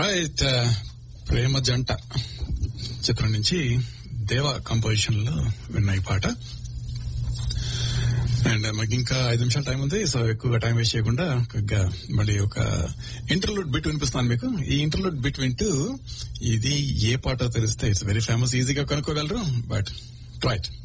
Right, ప్రేమ జంట చిత్రం నుంచి దేవ కంపోజిషన్ లో విన్న ఈ పాట. అండ్ మాకు ఇంకా 5 నిమిషాల టైం ఉంది, సో ఎక్కువగా టైం వేస్ట్ చేయకుండా మళ్ళీ ఒక ఇంటర్లూడ్ బిట్ వినిపిస్తాను మీకు. ఈ ఇంటర్లూడ్ బిట్ వింటూ ఇది ఏ పాట తెలిస్తే ఇట్స్ వెరీ ఫేమస్, ఈజీగా కనుక్కోగలరు, బట్ రైట్.